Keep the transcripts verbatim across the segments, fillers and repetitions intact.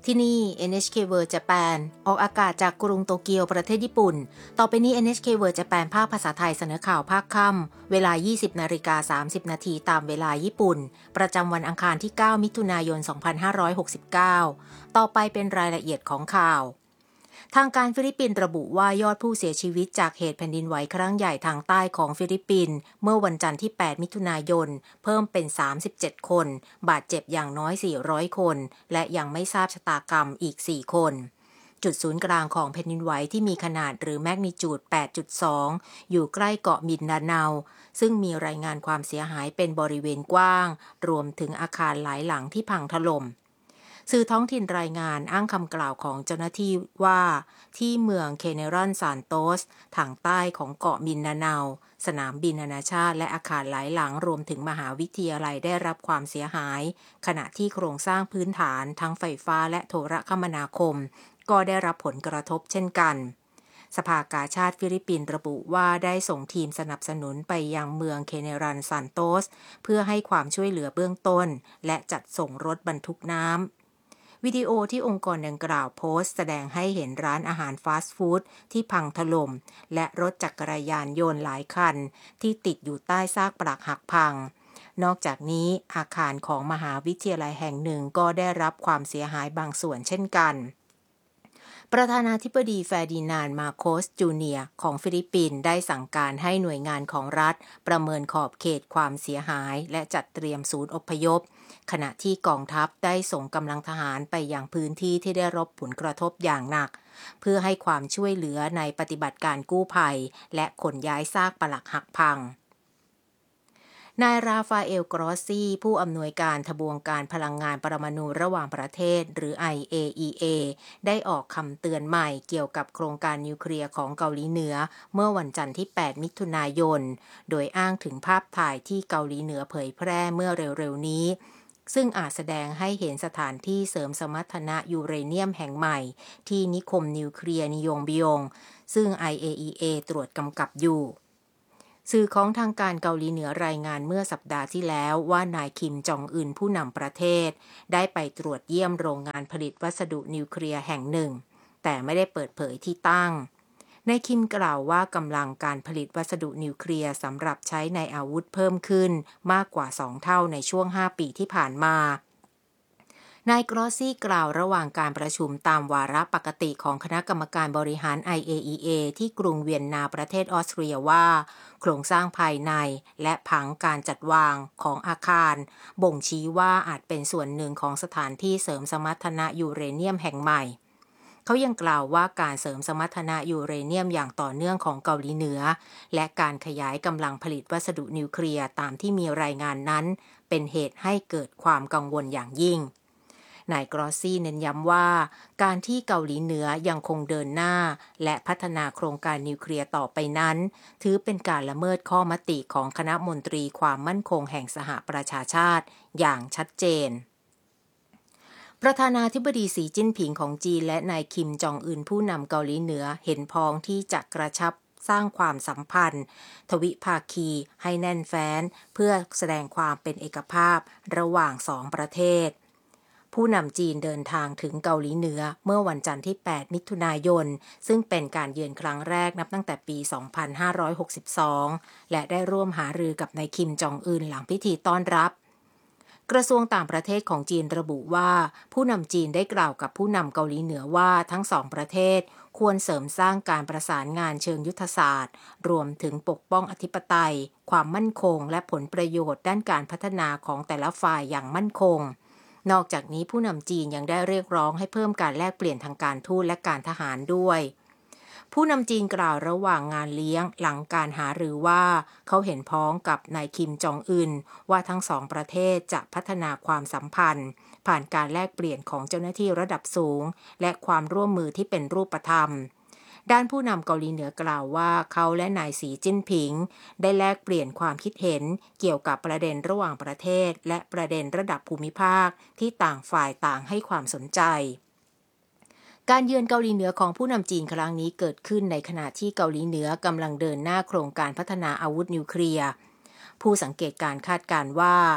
ที่นี่ เอ็น เอช เค World Japan ออกอากาศจากกรุงโตเกียวประเทศญี่ปุ่นต่อไปนี้ เอ็น เอช เค World Japan ภาคภาษาไทยเสนอข่าวภาคค่ำเวลา ยี่สิบนาฬิกาสามสิบนาทีตามเวลาญี่ปุ่นประจำวันอังคารที่เก้ามิถุนายนสองพันห้าร้อยหกสิบเก้าต่อไปเป็นรายละเอียดของข่าวทางการฟิลิปปินส์ระบุว่ายอดผู้เสียชีวิตจากเหตุแผ่นดินไหวครั้งใหญ่ทางใต้ของฟิลิปปินส์เมื่อวันจันทร์ที่แปดมิถุนายนเพิ่มเป็นสามสิบเจ็ดคนบาดเจ็บอย่างน้อยสี่ร้อยคนและยังไม่ทราบชะตากรรมอีกสี่คนจุดศูนย์กลางของแผ่นดินไหวที่มีขนาดหรือแมกนิจูด แปดจุดสอง อยู่ใกล้เกาะมินดาเนาซึ่งมีรายงานความเสียหายเป็นบริเวณกว้างรวมถึงอาคารหลายหลังที่พังถล่มสื่อท้องถิ่นรายงานอ้างคำกล่าวของเจ้าหน้าที่ว่าที่เมืองเคเนรอนซานโตสทางใต้ของเกาะมินดาเนาสนามบินนานาชาติและอาคารหลายหลังรวมถึงมหาวิทยาลัยได้รับความเสียหายขณะที่โครงสร้างพื้นฐานทั้งไฟฟ้าและโทรคมนาคมก็ได้รับผลกระทบเช่นกันสภากาชาดฟิลิปปินส์ระบุว่าได้ส่งทีมสนับสนุนไปยังเมืองเคเนรันซานโตสเพื่อให้ความช่วยเหลือเบื้องต้นและจัดส่งรถบรรทุกน้ำวิดีโอที่องค์กรดังกล่าวโพสต์แสดงให้เห็นร้านอาหารฟาสต์ฟู้ดที่พังถล่มและรถจักรยานยนต์หลายคันที่ติดอยู่ใต้ซากปรักหักพังนอกจากนี้อาคารของมหาวิทยาลัยแห่งหนึ่งก็ได้รับความเสียหายบางส่วนเช่นกันประธานาธิบดีเฟร์ดินานด์ มาโคส จูเนียร์ของฟิลิปปินส์ได้สั่งการให้หน่วยงานของรัฐประเมินขอบเขตความเสียหายและจัดเตรียมศูนย์อพยพขณะที่กองทัพได้ส่งกำลังทหารไปยังพื้นที่ที่ได้รับผลกระทบอย่างหนักเพื่อให้ความช่วยเหลือในปฏิบัติการกู้ภัยและขนย้ายซากปรักหักพังนายราฟาเอล กรอสซีผู้อำนวยการทบวงการพลังงานปรมาณูระหว่างประเทศหรือ ไอ เอ อี เอ ได้ออกคำเตือนใหม่เกี่ยวกับโครงการนิวเคลียร์ของเกาหลีเหนือเมื่อวันจันทร์ที่แปดมิถุนายนโดยอ้างถึงภาพถ่ายที่เกาหลีเหนือเผยแพร่เมื่อเร็วๆนี้ซึ่งอาจแสดงให้เห็นสถานที่เสริมสมรรถนะยูเรเนียมแห่งใหม่ที่นิคมนิวเคลียร์นิยงบิยงซึ่ง ไอ เอ อี เอ ตรวจกำกับอยู่สื่อของทางการเกาหลีเหนือรายงานเมื่อสัปดาห์ที่แล้วว่านายคิมจองอึนผู้นำประเทศได้ไปตรวจเยี่ยมโรงงานผลิตวัสดุนิวเคลียร์แห่งหนึ่งแต่ไม่ได้เปิดเผยที่ตั้งนายคิมกล่าวว่ากำลังการผลิตวัสดุนิวเคลียร์สำหรับใช้ในอาวุธเพิ่มขึ้นมากกว่าสองเท่าในช่วงห้าปีที่ผ่านมานายกรอสซี่กล่าวระหว่างการประชุมตามวาระปกติของคณะกรรมการบริหาร ไอ เอ อี เอ ที่กรุงเวียนนาประเทศออสเตรียว่าโครงสร้างภายในและผังการจัดวางของอาคารบ่งชี้ว่าอาจเป็นส่วนหนึ่งของสถานที่เสริมสมรรถนะยูเรเนียมแห่งใหม่เขายังกล่าวว่าการเสริมสมรรถนะยูเรเนียมอย่างต่อเนื่องของเกาหลีเหนือและการขยายกำลังผลิตวัสดุนิวเคลียร์ตามที่มีรายงานนั้นเป็นเหตุให้เกิดความกังวลอย่างยิ่งนายกรอสซี่เน้นย้ำว่าการที่เกาหลีเหนือยังคงเดินหน้าและพัฒนาโครงการนิวเคลียร์ต่อไปนั้นถือเป็นการละเมิดข้อมติของคณะมนตรีความมั่นคงแห่งสหประชาชาติอย่างชัดเจนประธานาธิบดีสีจิ้นผิงของจีนและนายคิมจองอึนผู้นำเกาหลีเหนือเห็นพ้องที่จะกระชับสร้างความสัมพันธ์ทวิภาคีให้แน่นแฟ้นเพื่อแสดงความเป็นเอกภาพระหว่างสองประเทศผู้นำจีนเดินทางถึงเกาหลีเหนือเมื่อวันจันทร์ที่แปดมิถุนายนซึ่งเป็นการเยือนครั้งแรกนับตั้งแต่ปีสองพันห้าร้อยหกสิบสองและได้ร่วมหารือกับนายคิมจองอึนหลังพิธีต้อนรับกระทรวงต่างประเทศของจีนระบุว่าผู้นำจีนได้กล่าวกับผู้นำเกาหลีเหนือว่าทั้งสองประเทศควรเสริมสร้างการประสานงานเชิงยุทธศาสตร์รวมถึงปกป้องอธิปไตยความมั่นคงและผลประโยชน์ด้านการพัฒนาของแต่ละฝ่ายอย่างมั่นคงนอกจากนี้ผู้นำจีนยังได้เรียกร้องให้เพิ่มการแลกเปลี่ยนทางการทูตและการทหารด้วยผู้นำจีนกล่าวระหว่างงานเลี้ยงหลังการหารือว่าเขาเห็นพ้องกับนายคิมจองอึนว่าทั้งสองประเทศจะพัฒนาความสัมพันธ์ผ่านการแลกเปลี่ยนของเจ้าหน้าที่ระดับสูงและความร่วมมือที่เป็นรูปธรรมด้านผู้นำเกาหลีเหนือกล่าวว่าเขาและนายสีจิ้นผิงได้แลกเปลี่ยนความคิดเห็นเกี่ยวกับประเด็นระหว่างประเทศและประเด็นระดับภูมิภาคที่ต่างฝ่ายต่างให้ความสนใจการเยือนเกาหลีเหนือของผู้นำจีนครั้งนี้เกิดขึ้นในขณะที่เกาหลีเหนือกำลังเดินหน้าโครงการพัฒนาอาวุธนิวเคลียร์ผู้สังเกตการคาดการณ์ว่า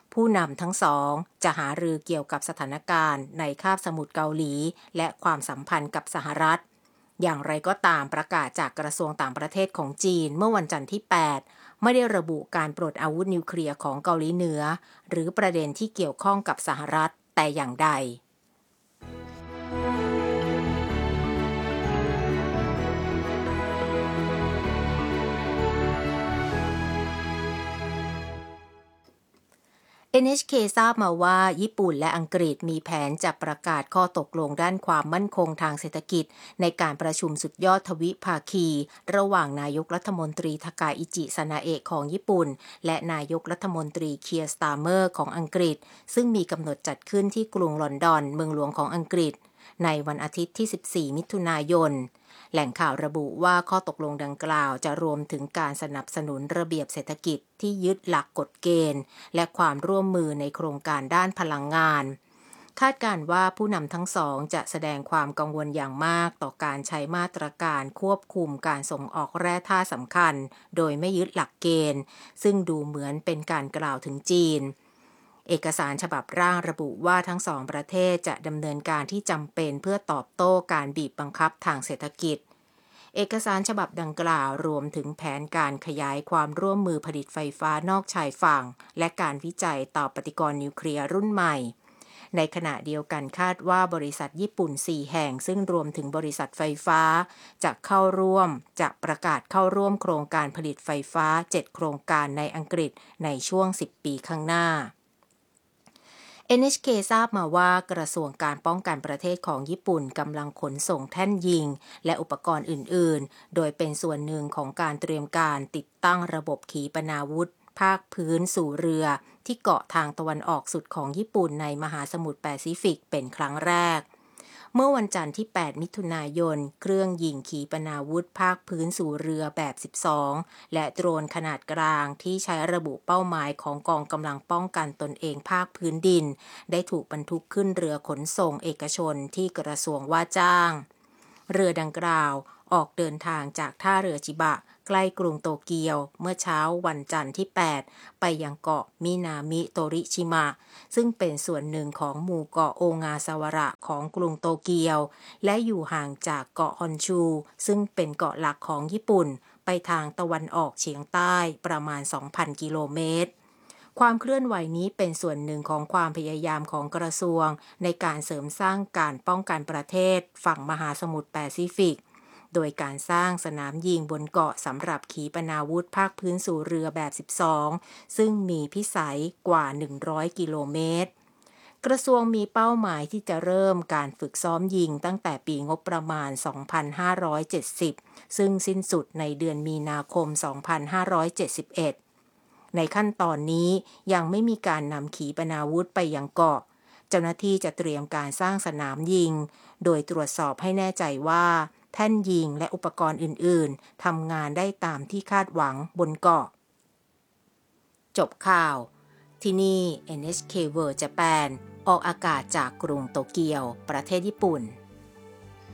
ผู้นำทั้งสองจะหารือเกี่ยวกับสถานการณ์ในคาบสมุทรเกาหลีและความสัมพันธ์กับสหรัฐอย่างไรก็ตามประกาศจากกระทรวงต่างประเทศของจีนเมื่อวันจันทร์ที่แปดไม่ได้ระบุการปลดอาวุธนิวเคลียร์ของเกาหลีเหนือหรือประเด็นที่เกี่ยวข้องกับสหรัฐแต่อย่างใดเอ็น เอช เค ทราบมาว่าญี่ปุ่นและอังกฤษมีแผนจะประกาศข้อตกลงด้านความมั่นคงทางเศรษฐกิจในการประชุมสุดยอดทวิภาคีระหว่างนายกรัฐมนตรีทาคาอิจิซานาเอะของญี่ปุ่นและนายกรัฐมนตรีเคียร์สตาร์เมอร์ของอังกฤษซึ่งมีกำหนดจัดขึ้นที่กรุงลอนดอนเมืองหลวงของอังกฤษในวันอาทิตย์ที่สิบสี่มิถุนายนแหล่งข่าวระบุว่าข้อตกลงดังกล่าวจะรวมถึงการสนับสนุนระเบียบเศรษฐกิจที่ยึดหลักกฎเกณฑ์และความร่วมมือในโครงการด้านพลังงานคาดการณ์ว่าผู้นำทั้งสองจะแสดงความกังวลอย่างมากต่อการใช้มาตรการควบคุมการส่งออกแร่ธาตุสำคัญโดยไม่ยึดหลักเกณฑ์ซึ่งดูเหมือนเป็นการกล่าวถึงจีนเอกสารฉบับร่างระบุว่าทั้งสองประเทศจะดำเนินการที่จำเป็นเพื่อตอบโต้การบีบบังคับทางเศรษฐกิจเอกสารฉบับดังกล่าวรวมถึงแผนการขยายความร่วมมือผลิตไฟฟ้านอกชายฝั่งและการวิจัยต่อปฏิกรณ์นิวเคลียร์รุ่นใหม่ในขณะเดียวกันคาดว่าบริษัทญี่ปุ่นสี่แห่งซึ่งรวมถึงบริษัทไฟฟ้าจะเข้าร่วมจะประกาศเข้าร่วมโครงการผลิตไฟฟ้าเจ็ดโครงการในอังกฤษในช่วงสิบปีข้างหน้าเอ็น เอช เค ทราบมาว่ากระทรวงการป้องกันประเทศของญี่ปุ่นกำลังขนส่งแท่นยิงและอุปกรณ์อื่นๆโดยเป็นส่วนหนึ่งของการเตรียมการติดตั้งระบบขีปนาวุธภาคพื้นสู่เรือที่เกาะทางตะวันออกสุดของญี่ปุ่นในมหาสมุทรแปซิฟิกเป็นครั้งแรกเมื่อวันจันทร์ที่แปดมิถุนายนเครื่องยิงขีปนาวุธภาคพื้นสู่เรือแบบสิบสองและโดรนขนาดกลางที่ใช้ระบุเป้าหมายของกองกำลังป้องกันตนเองภาคพื้นดินได้ถูกบรรทุกขึ้นเรือขนส่งเอกชนที่กระทรวงว่าจ้างเรือดังกล่าวออกเดินทางจากท่าเรือจิบะใกล้กรุงโตเกียวเมื่อเช้าวันจันทร์ที่แปดไปยังเกาะมินามิโตริชิมะซึ่งเป็นส่วนหนึ่งของหมู่เกาะโองาซาวาระของกรุงโตเกียวและอยู่ห่างจากเกาะฮอนชูซึ่งเป็นเกาะหลักของญี่ปุ่นไปทางตะวันออกเฉียงใต้ประมาณ สองพัน กิโลเมตรความเคลื่อนไหวนี้เป็นส่วนหนึ่งของความพยายามของกระทรวงในการเสริมสร้างการป้องกันประเทศฝั่งมหาสมุทรแปซิฟิกโดยการสร้างสนามยิงบนเกาะสำหรับขีปนาวุธภาคพื้นสู่เรือแบบสิบสองซึ่งมีพิสัยกว่าหนึ่งร้อยกิโลเมตรกระทรวงมีเป้าหมายที่จะเริ่มการฝึกซ้อมยิงตั้งแต่ปีงบประมาณ สองพันห้าร้อยเจ็ดสิบ ซึ่งสิ้นสุดในเดือนมีนาคม สองพันห้าร้อยเจ็ดสิบเอ็ด ในขั้นตอนนี้ยังไม่มีการนำขีปนาวุธไปยังเกาะเจ้าหน้าที่จะเตรียมการสร้างสนามยิงโดยตรวจสอบให้แน่ใจว่าแท่นยิงและอุปกรณ์อื่นๆทำงานได้ตามที่คาดหวังบนเกาะจบข่าวที่นี่ เอ็น เอช เค World Japan ออกอากาศจากกรุงโตเกียวประเทศญี่ปุ่น